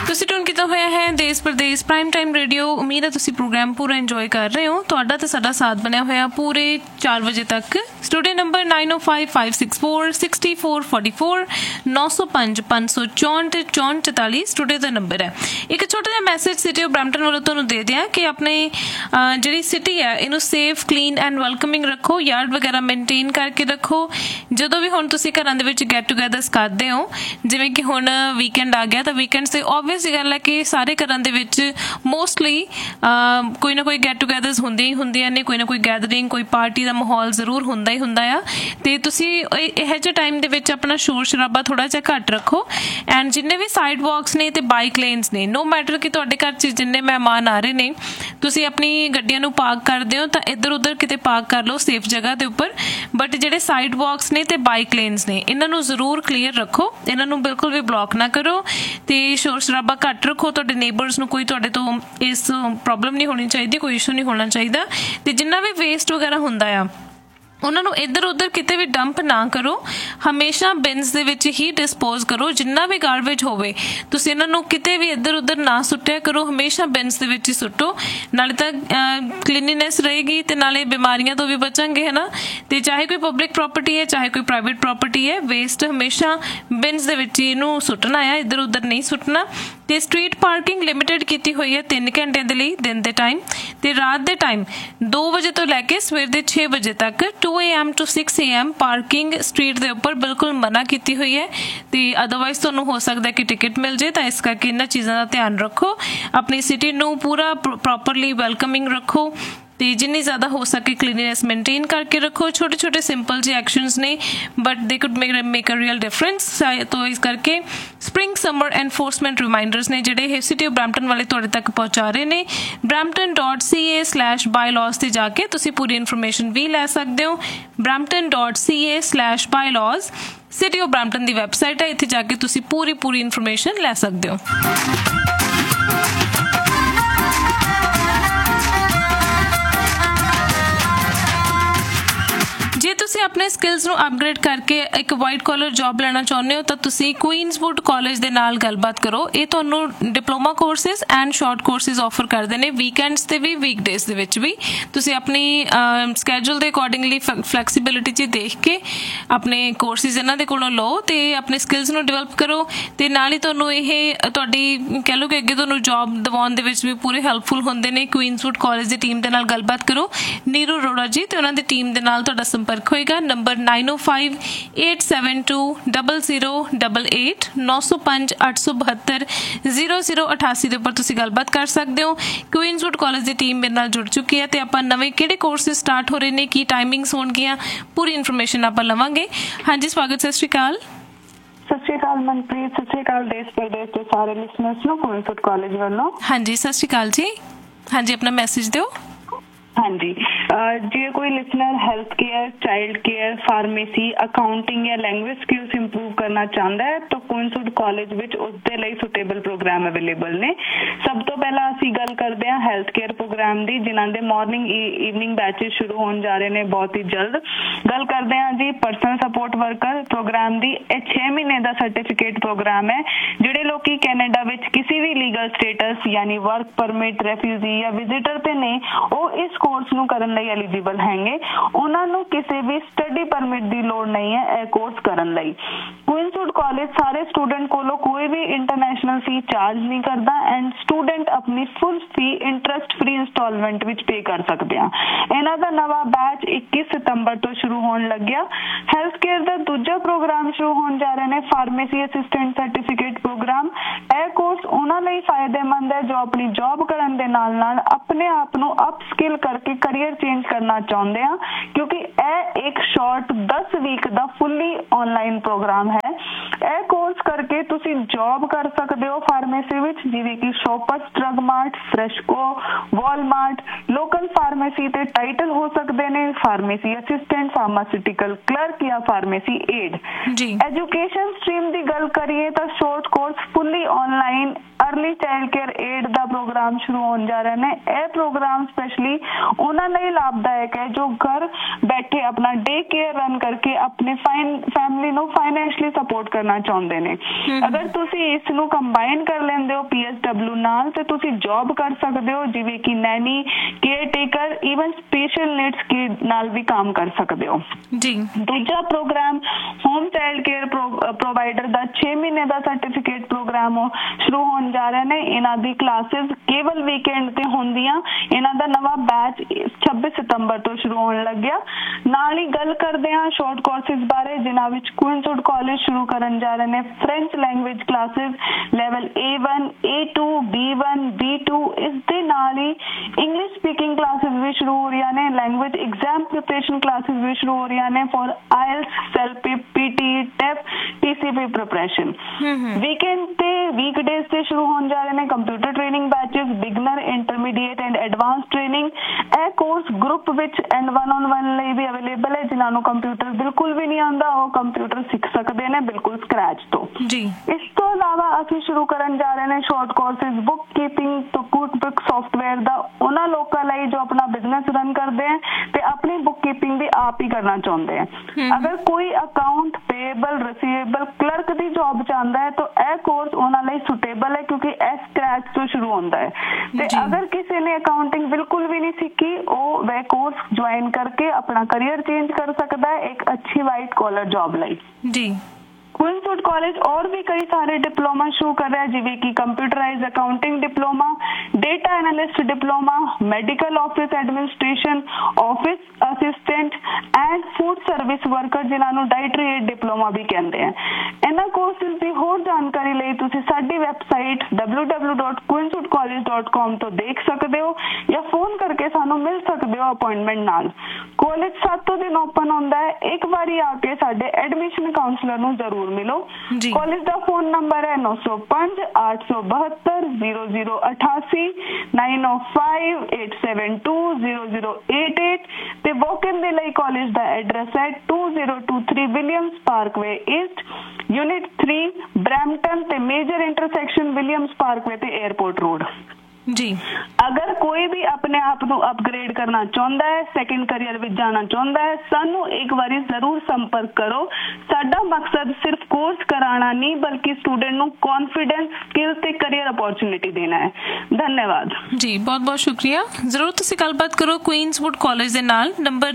ਤੁਸੀਂ ਟੂਨ ਕੀਤਾ ਹੋਇਆ ਹੈ ਦੇਸ਼ ਪ੍ਰਦੇਸ਼ ਪ੍ਰਾਈਮ ਟਾਈਮ ਰੇਡੀਓ। ਉਮੀਦ ਹੈ ਤੁਸੀਂ ਪ੍ਰੋਗਰਾਮ ਪੂਰਾ ਇੰਜੋਏ ਕਰ ਰਹੇ ਹੋ। ਤੁਹਾਡਾ ਤੇ ਸਾਡਾ ਸਾਥ ਬਣਿਆ ਹੋਇਆ ਪੂਰੇ 4 ਵਜੇ ਤੱਕ। ਸਟੂਡੀਓ ਨੰਬਰ 9055646444 905 564 6444 ਸਟੂਡੀਓ ਦਾ ਨੰਬਰ ਹੈ। ਇੱਕ ਛੋਟਾ ਜਿਹਾ ਮੈਸੇਜ ਸਿਟੀ ਆਫ ਬਰੈਂਪਟਨ ਵੱਲੋਂ ਤੁਹਾਨੂੰ ਦੇ ਦਿਆਂ ਕਿ ਆਪਣੇ ਜਿਹੜੀ ਸਿਟੀ ਹੈ ਇਹਨੂੰ ਸੇਫ ਕਲੀਨ ਐਂਡ ਵੈਲਕਮਿੰਗ ਰੱਖੋ। ਯਾਰਡ ਵਗੈਰਾ ਮੇਨਟੇਨ ਕਰਕੇ ਰੱਖੋ। ਜਦੋਂ ਵੀ ਹੁਣ ਤੁਸੀਂ ਘਰਾਂ ਦੇ ਵਿੱਚ ਗੈਟ ਟੂਗੈਦਰਸ ਕਰਦੇ ਹੋ, ਜਿਵੇਂ ਕਿ ਹੁਣ ਵੀਕਐਂਡ ਆ ਗਿਆ, ਤਾਂ ਵੀਕਐਂਡਸ ਤੇ ਓਬਵੀਅਸ ਗੱਲ ਹੈ ਕਿ ਸਾਰੇ ਘਰਾਂ ਦੇ ਵਿੱਚ ਮੋਸਟਲੀ ਕੋਈ ਨਾ ਕੋਈ ਗੈਟ ਟੂਗੈਦਰਸ ਹੁੰਦੀਆਂ ਹੀ ਹੁੰਦੀਆਂ ਨੇ। ਕੋਈ ਨਾ ਕੋਈ ਗੈਦਰਿੰਗ, ਕੋਈ ਪਾਰਟੀ ਦਾ ਮਾਹੌਲ ਜ਼ਰੂਰ ਹੁੰਦਾ ਹੀ ਹੁੰਦਾ ਆ। ਅਤੇ ਤੁਸੀਂ ਇਹੋ ਜਿਹੇ ਟਾਈਮ ਦੇ ਵਿੱਚ ਆਪਣਾ ਸ਼ੋਰ ਸ਼ਰਾਬਾ ਥੋੜ੍ਹਾ ਜਿਹਾ ਘੱਟ ਰੱਖੋ। ਐਂਡ ਜਿੰਨੇ ਵੀ ਸਾਈਡ ਵਾਕਸ ਨੇ ਅਤੇ ਬਾਈਕ ਲੇਨਸ ਨੇ, ਨੋ ਮੈਟਰ ਕਿ ਤੁਹਾਡੇ ਘਰ 'ਚ ਜਿੰਨੇ ਮਹਿਮਾਨ ਆ ਰਹੇ ਨੇ, ਤੁਸੀਂ ਆਪਣੀ ਗੱਡੀਆਂ ਨੂੰ ਪਾਰਕ ਕਰਦੇ ਹੋ ਤਾਂ ਇੱਧਰ ਉੱਧਰ ਕਿਤੇ ਪਾਰਕ ਕਰ ਲਓ ਸੇਫ ਜਗ੍ਹਾ ਦੇ ਉੱਪਰ। ਬਟ ਜਿਹੜੇ ਸਾਈਡ ਵਾਕਸ ਨੇ ਅਤੇ ਬਾਈਕ ਲੇਨਸ ਨੇ, ਇਹਨਾਂ ਨੂੰ ਜ਼ਰੂਰ ਕਲੀਅਰ ਰੱਖੋ। ਇਹਨਾਂ ਨੂੰ ਬਿਲਕੁਲ ਵੀ ਬਲੋਕ ਨਾ ਕਰੋ ਅਤੇ ਸ਼ੋਰ ਸ਼ਰਾਬਾ ਘੱਟ ਰੱਖੋ। ਤੁਹਾਡੇ ਨੇਬਰਸ ਨੂੰ ਕੋਈ ਤੁਹਾਡੇ ਤੋਂ ਇਸ ਪ੍ਰੋਬਲਮ ਨਹੀਂ ਹੋਣੀ ਚਾਹੀਦੀ, ਕੋਈ ਇਸ਼ੂ ਨਹੀਂ ਹੋਣਾ ਚਾਹੀਦਾ। ਅਤੇ ਜਿੰਨਾ ਵੀ ਵੇਸਟ ਵਗੈਰਾ ਹੁੰਦਾ ਆ ਉਹਨਾਂ ਨੂੰ ਇੱਧਰ ਉੱਧਰ ਕਿਤੇ ਵੀ ਡੰਪ ਨਾ ਕਰੋ। ਹਮੇਸ਼ਾ ਬਿਨਸ ਦੇ ਵਿੱਚ ਹੀ ਡਿਸਪੋਜ਼ ਕਰੋ। ਜਿੰਨਾ ਵੀ ਗਾਰਬੇਜ ਹੋਵੇ ਤੁਸੀਂ ਇਹਨਾਂ ਨੂੰ ਕਿਤੇ ਵੀ ਇੱਧਰ ਉੱਧਰ ਨਾ ਸੁੱਟਿਆ ਕਰੋ। ਹਮੇਸ਼ਾ ਬਿਨਸ ਦੇ ਵਿੱਚ ਹੀ ਸੁੱਟੋ। ਨਾਲੇ ਤਾਂ ਕਲੀਨਲੀਨੈਸ ਰਹੇਗੀ ਅਤੇ ਨਾਲੇ ਬਿਮਾਰੀਆਂ ਤੋਂ ਵੀ ਬਚਾਂਗੇ, ਹੈ ਨਾ। ਅਤੇ ਚਾਹੇ ਕੋਈ ਪਬਲਿਕ ਪ੍ਰੋਪਰਟੀ ਹੈ, ਚਾਹੇ ਕੋਈ ਪ੍ਰਾਈਵੇਟ ਪ੍ਰੋਪਰਟੀ ਹੈ, ਵੇਸਟ ਹਮੇਸ਼ਾ ਬਿਨਸ ਦੇ ਵਿੱਚ ਹੀ ਇਹਨੂੰ ਸੁੱਟਣਾ ਆ, ਇੱਧਰ ਉੱਧਰ ਨਹੀਂ ਸੁੱਟਣਾ। ਅਤੇ ਸਟਰੀਟ ਪਾਰਕਿੰਗ ਲਿਮਿਟਡ ਕੀਤੀ ਹੋਈ ਹੈ 3 ਘੰਟਿਆਂ ਦੇ ਲਈ ਦਿਨ ਦੇ ਟਾਈਮ, ਅਤੇ ਰਾਤ ਦੇ ਟਾਈਮ 2 ਵਜੇ ਤੋਂ ਲੈ ਕੇ ਸਵੇਰ ਦੇ 6 ਵਜੇ ਤੱਕ 2 AM to 6 AM parking street ਦੇ ਉੱਪਰ ਬਿਲਕੁਲ ਮਨਾ ਕੀਤੀ ਹੋਈ ਹੈ। ਅਤੇ ਅਦਰਵਾਈਜ਼ ਤੁਹਾਨੂੰ ਹੋ ਸਕਦਾ ਕਿ ਟਿਕਟ ਮਿਲ ਜੇ, ਤਾਂ ਇਸ ਕਰਕੇ ਇਹਨਾਂ ਚੀਜ਼ਾਂ ਦਾ ਧਿਆਨ ਰੱਖੋ। ਆਪਣੀ ਸਿਟੀ ਨੂੰ ਪੂਰਾ ਪ੍ਰੋਪਰਲੀ ਵੈਲਕਮਿੰਗ ਰੱਖੋ ਅਤੇ ਜਿੰਨੀ ਜ਼ਿਆਦਾ ਹੋ ਸਕੇ ਕਲੀਨਲੀਨੈਸ ਮੇਨਟੇਨ ਕਰਕੇ ਰੱਖੋ। ਛੋਟੇ ਛੋਟੇ ਸਿੰਪਲ ਜਿਹੇ ਐਕਸ਼ਨਸ ਨੇ, ਬਟ ਦੇ could make a real difference. ਤਾਂ ਇਸ ਕਰਕੇ ਸਪਰਿੰਗ ਸਮਰ ਐਨਫੋਰਸਮੈਂਟ ਰਿਮਾਈਂਡਰਸ ਨੇ ਜਿਹੜੇ ਇਹ ਸਿਟੀ ਆਫ ਬਰੈਂਪਟਨ ਵਾਲੇ ਤੁਹਾਡੇ ਤੱਕ ਪਹੁੰਚਾ ਰਹੇ ਨੇ। brampton.ca/bylaws 'ਤੇ ਜਾ ਕੇ ਤੁਸੀਂ ਪੂਰੀ ਇਨਫੋਰਮੇਸ਼ਨ ਵੀ ਲੈ ਸਕਦੇ ਹੋ। brampton.ca/bylaws city of Brampton the website ਹੈ। ਇੱਥੇ ਜਾ ਕੇ ਤੁਸੀਂ ਪੂਰੀ ਇਨਫੋਰਮੇਸ਼ਨ ਲੈ ਸਕਦੇ ਹੋ। ਜੇ ਤੁਸੀਂ ਆਪਣੇ ਸਕਿੱਲਸ ਨੂੰ ਅਪਗ੍ਰੇਡ ਕਰਕੇ ਇੱਕ ਵਾਈਟ ਕਾਲਰ ਜੌਬ ਲੈਣਾ ਚਾਹੁੰਦੇ ਹੋ ਤਾਂ ਤੁਸੀਂ ਕੁਈਨਸਵੁੱਡ ਕਾਲਜ ਦੇ ਨਾਲ ਗੱਲਬਾਤ ਕਰੋ। ਇਹ ਤੁਹਾਨੂੰ diploma courses and short courses offer ਕਰਦੇ ਨੇ, ਵੀਕਐਂਡਸ 'ਤੇ ਵੀ ਵੀਕਡੇਜ਼ ਦੇ ਵਿੱਚ ਵੀ। ਤੁਸੀਂ ਆਪਣੀ ਸਕੈਜੂਲ ਦੇ ਅਕੋਰਡਿੰਗਲੀ ਫਲੈਕਸੀਬਿਲਿਟੀ 'ਚ ਦੇਖ ਕੇ ਆਪਣੇ ਕੋਰਸਿਸ ਇਹਨਾਂ ਦੇ ਕੋਲੋਂ ਲਓ ਅਤੇ ਆਪਣੇ ਸਕਿੱਲਸ ਨੂੰ ਡਿਵੈਲਪ ਕਰੋ। ਅਤੇ ਨਾਲ ਹੀ ਤੁਹਾਨੂੰ ਇਹ ਤੁਹਾਡੀ ਕਹਿ ਲਓ ਕਿ ਅੱਗੇ ਤੁਹਾਨੂੰ ਜੌਬ ਦਿਵਾਉਣ ਦੇ ਵਿੱਚ ਵੀ ਪੂਰੇ ਹੈਲਪਫੁਲ ਹੁੰਦੇ ਨੇ। ਕੁਈਨਸਵੁੱਡ ਕਾਲਜ ਦੀ ਟੀਮ ਦੇ ਨਾਲ ਗੱਲਬਾਤ ਕਰੋ। ਨੀਰੂ ਅਰੋੜਾ ਜੀ ਅਤੇ ਉਹਨਾਂ ਦੀ ਟੀਮ ਦੇ ਨਾਲ ਤੁਹਾਡਾ ਸੰਪਰਕ ਹੋਏਗਾ। ਨੰਬਰ 9058720088 905-872-0088 ਦੇ ਉੱਪਰ ਤੁਸੀਂ ਗੱਲਬਾਤ ਕਰ ਸਕਦੇ ਹੋ। ਕੁਈਨਸਵੁੱਡ ਕਾਲਜ ਦੀ ਟੀਮ ਮੇਰੇ ਨਾਲ ਜੁੜ ਚੁੱਕੀ ਹੈ ਅਤੇ ਆਪਾਂ ਨਵੇਂ ਕਿਹੜੇ ਕੋਰਸਿਸ ਸਟਾਰਟ ਹੋ ਰਹੇ ਨੇ, ਕੀ ਟਾਈਮਿੰਗਸ ਹੋਣਗੀਆਂ, ਪੂਰੀ ਇਨਫੋਰਮੇਸ਼ਨ ਆਪਾਂ ਲਵਾਂਗੇ। ਹਾਂਜੀ, ਸਵਾਗਤ। ਸਤਿ ਸ਼੍ਰੀ ਅਕਾਲ। ਸਤਿ ਸ਼੍ਰੀ ਅਕਾਲ ਮਨਪ੍ਰੀਤ। ਸਤਿ ਸ਼੍ਰੀ ਅਕਾਲ ਦੇਸ਼ ਪ੍ਰਦੇਸ਼ ਦੇ ਸਾਰੇ ਲਿਸਨਰਸ ਨੂੰ ਕੁਈਨਸਵੁੱਡ ਕਾਲਜ ਵੱਲੋਂ। ਹਾਂਜੀ, ਸਤਿ ਸ਼੍ਰੀ ਅਕਾਲ ਜੀ। ਹਾਂਜੀ, ਆਪਣਾ ਮੈਸੇਜ ਦਿਓ। ਹਾਂਜੀ, ਜੇ ਕੋਈ listener health care, child care, pharmacy, accounting ਜਾਂ ਲੈਂਗੁਏਜ ਸਕਿੱਲਸ ਇੰਪਰੂਵ ਕਰਨਾ ਚਾਹੁੰਦਾ ਹੈ ਤਾਂ ਕੁਈਨਸਵੁੱਡ ਕਾਲਜ ਵਿੱਚ ਉਸਦੇ ਲਈ ਸੁਟੇਬਲ ਪ੍ਰੋਗਰਾਮ ਅਵੇਲੇਬਲ ਨੇ। ਸਭ ਤੋਂ ਪਹਿਲਾਂ ਅਸੀਂ ਗੱਲ ਕਰਦੇ ਹਾਂ ਹੈਲਥ ਕੇਅਰ ਪ੍ਰੋਗਰਾਮ ਦੀ, ਜਿਨ੍ਹਾਂ ਦੇ ਮਾਰਨਿੰਗ ਈਵਨਿੰਗ ਬੈਚਿਸ ਸ਼ੁਰੂ ਹੋਣ ਜਾ ਰਹੇ ਨੇ ਬਹੁਤ ਹੀ ਜਲਦ। ਗੱਲ ਕਰਦੇ ਹਾਂ ਜੀ ਪਰਸਨਲ ਸਪੋਰਟ ਵਰਕਰ ਪ੍ਰੋਗਰਾਮ ਦੀ। ਇਹ 6 ਮਹੀਨੇ ਦਾ ਸਰਟੀਫਿਕੇਟ ਪ੍ਰੋਗਰਾਮ ਹੈ। ਜਿਹੜੇ ਲੋਕੀ ਕੈਨੇਡਾ ਵਿੱਚ ਕਿਸੇ ਵੀ ਲੀਗਲ ਸਟੇਟਸ ਯਾਨੀ ਵਰਕ ਪਰਮਿਟ, ਰੈਫਿਊਜੀ ਜਾਂ ਵਿਜ਼ਿਟਰ ਤੇ ਨੇ, ਉਹ ਇਸ ਕੋਰਸ ਨੂੰ ਕਰਨ ਲਈ ਐਲੀਜੀਬਲ ਹੈਗੇ। ਉਹਨਾਂ ਨੂੰ ਕਿਸੇ ਵੀ ਸਟੱਡੀ ਪਰਮਿਟ ਦੀ ਲੋੜ ਨਹੀਂ ਹੈ ਇਹ ਕੋਰਸ ਕਰਨ ਲਈ। ਕੁਈਨਸਵੁੱਡ ਕਾਲਜ ਸਾਰੇ ਸਟੂਡੈਂਟ ਕੋਲੋਂ ਕੋਈ ਵੀ ਇੰਟਰਨੈਸ਼ਨਲ ਫੀ ਚਾਰਜ ਨਹੀਂ ਕਰਦਾ ਐਂਡ ਸਟੂਡੈਂਟ ਆਪਣੀ ਫੁੱਲ ਫੀ ਇੰਟਰਸਟ ਫ੍ਰੀ ਇੰਸਟਾਲਮੈਂਟ ਵਿੱਚ ਪੇ ਕਰ ਸਕਦੇ ਆ। ਇਹਨਾਂ ਦਾ ਨਵਾਂ ਬੈਚ 21 ਸਤੰਬਰ ਤੋਂ ਸ਼ੁਰੂ ਹੋਣ ਲੱਗਿਆ। ਹੈਲਥ ਕੇਅਰ ਦਾ ਦੂਜਾ ਪ੍ਰੋਗਰਾਮ ਸ਼ੁਰੂ ਹੋਣ ਜਾ ਰਹੇ ਨੇ, ਫਾਰਮੇਸੀ ਅਸਿਸਟੈਂਟ ਸਰਟੀਫਿਕੇਟ ਪ੍ਰੋਗਰਾਮ। ਇਹ ਕੋਰਸ ਉਹਨਾਂ ਲਈ ਫਾਇਦੇਮੰਦ ਹੈ ਜੋ ਆਪਣੀ ਜੌਬ ਕਰਨ ਦੇ ਨਾਲ ਨਾਲ ਆਪਣੇ ਆਪ ਨੂੰ ਅਪਸਕਿਲ ਕਰਕੇ ਕਰੀਅਰ ਚੇਂਜ ਕਰਨਾ ਚਾਹੁੰਦੇ ਆ, ਕਿਉਂਕਿ ਇਹ ਇੱਕ ਸ਼ਾਰਟ 10 ਵੀਕ ਦਾ ਫੁੱਲੀ ਆਨਲਾਈਨ ਪ੍ਰੋਗਰਾਮ ਹੈ। ਇਹ ਕੋਰਸ ਕਰਕੇ ਤੁਸੀਂ ਜੌਬ ਕਰ ਸਕਦੇ ਹੋ ਫਾਰਮੇਸੀ ਵਿੱਚ, ਜਿਵੇਂ ਕਿ ਸ਼ੋਪਰਸ drug mart, ਫਰੈਸ਼ਕੋ, Walmart. Local pharmacy ਤੇ ਟਾਈਟਲ ਹੋ ਸਕਦੇ ਨੇ ਫਾਰਮੇਸੀ ਅਸਿਸਟੈਂਟ, ਫਾਰਮਾਸਿਊਟੀਕਲ ਕਲਰਕ ਜਾਂ ਫਾਰਮੇਸੀ ਏਡ। ਐਜੂਕੇਸ਼ਨ ਸਟਰੀਮ ਦੀ ਗੱਲ ਕਰੀਏ ਤਾਂ ਸ਼ਾਰਟ ਕੋਰਸ ਫੁੱਲੀ online early child care add ਦਾ ਪ੍ਰੋਗਰਾਮ ਸ਼ੁਰੂ ਹੋਣ ਜਾ ਰਹੇ ਨੇ। ਇਹ ਪ੍ਰੋਗਰਾਮ ਸਪੈਸ਼ਲੀ ਉਹਨਾਂ ਲਈ ਲਾਭਦਾਇਕ ਹੈ ਜੋ ਘਰ ਬੈਠੇ ਆਪਣਾ ਡੇ ਕੇਅਰ ਰਨ ਕਰਕੇ ਆਪਣੇ ਫੈਮਿਲੀ ਨੂੰ ਫਾਈਨੈਂਸ਼ਲੀ ਸਪੋਰਟ ਕਰਨਾ ਚਾਹੁੰਦੇ ਨੇ। ਅਗਰ ਤੁਸੀਂ ਇਸ ਨੂੰ ਕੰਬਾਈਨ ਕਰ ਲੈਂਦੇ ਹੋ PSW ਨਾਲ ਤੇ ਤੁਸੀਂ ਜੌਬ ਕਰ ਸਕਦੇ ਹੋ, ਜਿਵੇਂ ਕਿ Naini, care taker, even special needs kid ਨਾਲ ਵੀ ਕੰਮ ਕਰ ਸਕਦੇ ਹੋ ਜੀ। ਦੂਜਾ programme home child care provider ਦਾ 6 ਮਹੀਨੇ ਦਾ ਸਰਟੀਫਿਕੇਟ ਪ੍ਰੋਗਰਾਮ ਸ਼ੁਰੂ ਹੋਣ ਜਾ ਰਹੇ ਨੇ। ਇਹਨਾਂ ਦੀ ਕਲਾਸਿਸ ਕੇਵਲ ਵੀਕਐਂਡ ਤੇ ਹੁੰਦੀਆਂ। ਇਹਨਾਂ ਦਾ ਨਵਾਂ ਬੈਚ 26 ਸਤੰਬਰ ਤੋਂ ਸ਼ੁਰੂ ਹੋਣ ਲੱਗਿਆ। ਨਾਲ ਹੀ ਗੱਲ ਕਰਦੇ ਹਾਂ ਸ਼ਾਰਟ ਕੋਰਸਿਸ ਬਾਰੇ, ਜਿਨ੍ਹਾਂ ਵਿੱਚ ਕੁਇਨਸਵੁੱਡ ਕਾਲਜ ਸ਼ੁਰੂ ਕਰਨ ਜਾ ਰਹੇ ਨੇ French language classes level A1, A2, B1, B2। ਇਸ ਦੇ ਨਾਲ ਹੀ ਇੰਗਲਿਸ਼ ਸਪੀਕਿੰਗ ਕਲਾਸਿਸ ਵੀ ਸ਼ੁਰੂ ਹੋ ਰਹੀਆਂ ਨੇ। ਲੈਂਗੁਏਜ ਐਗਜ਼ਾਮ ਪ੍ਰੀਪਰੇਸ਼ਨ ਕਲਾਸਿਸ ਵੀ ਸ਼ੁਰੂ ਹੋ ਰਹੀਆਂ ਨੇ for IELTS, CELPIP, PT, TEF, TCP preparation. Weekend ਤੇ ਵੀਕਡੇਜ਼ ਤੇ ਸ਼ੁਰੂ ਹੋਣ ਜਾ ਰਹੇ ਨੇ computer training batches, beginner, intermediate and advance training. ਇਹ ਕੋਰਸ ਗਰੁੱਪ ਵਿੱਚ ਐਂਡ 1-on-1 ਲਈ ਵੀ ਅਵੇਲੇਬਲ ਹੈ। ਜਿਨ੍ਹਾਂ ਨੂੰ ਕੰਪਿਊਟਰ ਬਿਲਕੁਲ ਵੀ ਨਹੀਂ ਆਉਂਦਾ ਉਹ ਕੰਪਿਊਟਰ ਸਿੱਖ ਸਕਦੇ ਨੇ ਬਿਲਕੁਲ ਸਕ੍ਰੈਚ ਤੋਂ ਜੀ। ਇਸ ਤੋਂ ਇਲਾਵਾ ਅਸੀਂ ਸ਼ੁਰੂ ਕਰਨ ਜਾ ਰਹੇ ਨੇ ਸ਼ਾਰਟ ਕੋਰਸਿਸ ਬੁੱਕ ਕੀਪਿੰਗ ਤੋਂ ਕੁੱਕਬੁੱਕ ਸੌਫਟਵੇਅਰ ਦਾ ਉਹਨਾਂ ਲੋਕਾਂ ਲਈ ਜੋ ਆਪਣਾ ਬਿਜ਼ਨਸ ਰਨ ਕਰਦੇ ਹੈ ਤੇ ਆਪਣੀ ਬੁੱਕ ਕੀਪਿੰਗ ਵੀ ਆਪ ਹੀ ਕਰਨਾ ਚਾਹੁੰਦੇ ਹੈ। ਅਗਰ ਕੋਈ ਅਕਾਊਂਟ ਪੇਏਬਲ, ਰਿਸੀਵੇਬਲ, ਕਲਰਕ ਦੀ ਜੌਬ ਚਾਹੁੰਦਾ ਹੈ ਤਾਂ ਇਹ ਕੋਰਸ ਉਹਨਾਂ ਲਈ ਸੁਟੇਬਲ ਹੈ ਕਿਉਂਕਿ ਇਹ ਸਕ੍ਰੈਚ ਤੋਂ ਸ਼ੁਰੂ ਹੁੰਦਾ ਹੈ। ਤੇ ਅਗਰ ਕਿਸੇ ਨੇ ਅਕਾਊਂਟਿੰਗ ਬਿਲਕੁਲ ਵੀ ਨਹੀਂ ਸਿੱਖੀ ਉਹ ਵह ਕੋਰਸ ज्वाइन करके अपना करियर चेंज कर सकता है एक अच्छी वाइट कॉलर जॉब लाई जी। कुइनसवुड कॉलेज और भी कई सारे डिप्लोमा शुरू कर रहा है, जिਵੇਂ कि computerise accounting diploma, data analyst diploma, medical office administration, office assistant and food service worker जिन्हां ਨੂੰ ਡਾਈਟਰੀ ਏਡ ਡਿਪਲੋਮਾ ਵੀ ਕਹਿੰਦੇ ਆ। ਇਹਨਾਂ ਕੋਰਸਿਸ ਦੀ ਹੋਰ ਜਾਣਕਾਰੀ ਲਈ ਤੁਸੀਂ ਸਾਡੀ ਵੈਬਸਾਈਟ www.queenswoodcollege.com ਤੋਂ ਦੇਖ ਸਕਦੇ ਹੋ ਜਾਂ ਫੋਨ ਕਰਕੇ ਸਾਨੂੰ ਮਿਲ ਸਕਦੇ ਹੋ ਅਪਾਇੰਟਮੈਂਟ ਨਾਲ। ਕਾਲਜ 7 ਦਿਨ ਓਪਨ ਹੁੰਦਾ ਹੈ। ਇੱਕ ਵਾਰੀ ਆ ਕੇ ਸਾਡੇ ਐਡਮਿਸ਼ਨ ਕਾਉਂਸਲਰ ਨੂੰ ਜ਼ਰੂਰ ਮਿਲੋ। ਕਾਲਜ ਦਾ ਫੋਨ ਨੰਬਰ ਹੈ 905 872 0088 905 872 0088 ਤੇ ਵਾਕ ਇਨ ਦੇ ਲਈ ਕਾਲਜ ਦਾ ਐਡਰੈਸ ਹੈ 2023 Williams Parkway East, unit 3, Brampton ते मेजर इंटरसेक्शन विलियम्स पार्कवे ते एयरपोर्ट रोड जी। अगर कोई भी अपने आप को अपग्रेड करना चाहता है, सैकेंड करियर में जाना चाहता है, सानू एक बार जरूर संपर्क करो। साडा मकसद सिर्फ कोर्स कराना नहीं बल्कि स्टूडेंट को कॉन्फिडेंस, स्किल ते करियर अपॉर्चुनिटी देना है। धन्यवाद जी, बहुत बहुत शुक्रिया। जरूर तुसी गलबात करो क्वींसवुड कॉलेज दे नाल। नंबर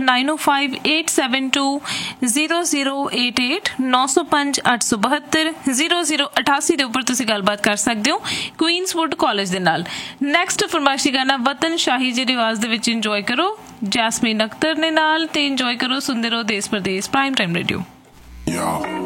9058720088 905 872 0088 दे उपर तुसी गलबात कर सकते हो क्वींसवुड कॉलेज दे नाल। ਨੈਕਸਟ ਫਰਮਾਇਸ਼ੀ ਗਾਣਾ ਵਤਨ ਸ਼ਾਹੀ ਜੀ ਦੀ ਆਵਾਜ਼ ਦੇ ਵਿੱਚ ਇੰਜੋਏ ਕਰੋ ਜੈਸਮੀਨ ਅਖਤਰ ਨੇ ਨਾਲ ਤੇ ਇੰਜੋਏ ਕਰੋ ਸੁਣਦੇ ਰਹੋ ਦੇਸ਼ ਪ੍ਰਦੇਸ਼ ਪ੍ਰਾਈਮ ਟਾਈਮ ਰੇਡੀਓ।